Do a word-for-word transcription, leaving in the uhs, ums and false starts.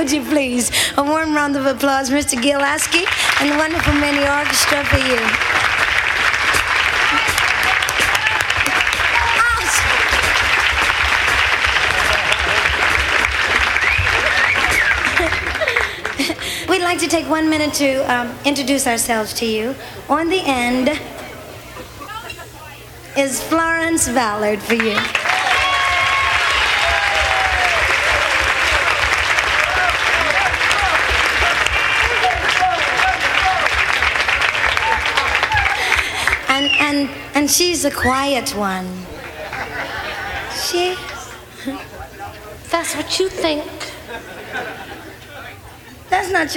would you please? A warm round of applause, Mister Gil Askey and the wonderful Mini Orchestra for you. We'd like to take one minute to um, introduce ourselves to you. On the end is Florence Ballard for you. And, and, and she's a quiet one. She... That's what you think. That's not your...